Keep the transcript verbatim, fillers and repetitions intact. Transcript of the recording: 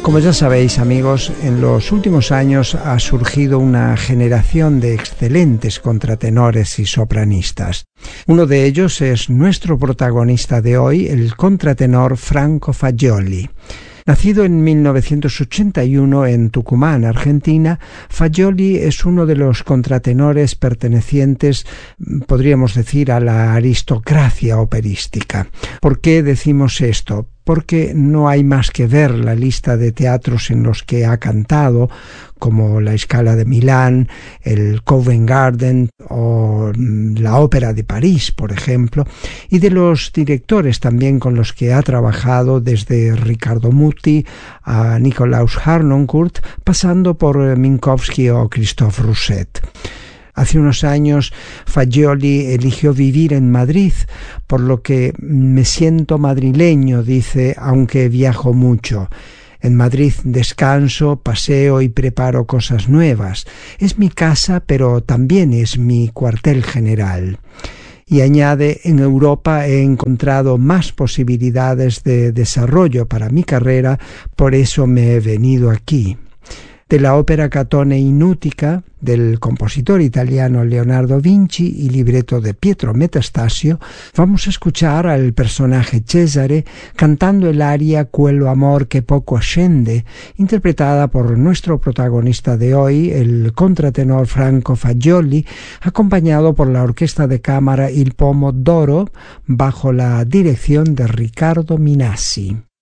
Como ya sabéis, amigos, en los últimos años ha surgido una generación de excelentes contratenores y sopranistas. Uno de ellos es nuestro protagonista de hoy, el contratenor Franco Fagioli. Nacido en mil novecientos ochenta y uno en Tucumán, Argentina, Fagioli es uno de los contratenores pertenecientes, podríamos decir, a la aristocracia operística. ¿Por qué decimos esto? Porque no hay más que ver la lista de teatros en los que ha cantado, como la Scala de Milán, el Covent Garden o la Ópera de París, por ejemplo, y de los directores también con los que ha trabajado, desde Riccardo Muti a Nikolaus Harnoncourt, pasando por Minkowski o Christophe Rousset. Hace unos años Fagioli eligió vivir en Madrid, por lo que me siento madrileño, dice, aunque viajo mucho. En Madrid descanso, paseo y preparo cosas nuevas. Es mi casa, pero también es mi cuartel general. Y añade, en Europa he encontrado más posibilidades de desarrollo para mi carrera, por eso me he venido aquí. De la ópera Catone in Utica, del compositor italiano Leonardo Vinci y libreto de Pietro Metastasio, vamos a escuchar al personaje Cesare cantando el aria Quello amor che poco ascende, interpretada por nuestro protagonista de hoy, el contratenor Franco Fagioli, acompañado por la orquesta de cámara Il Pomo d'Oro, bajo la dirección de Riccardo Minassi.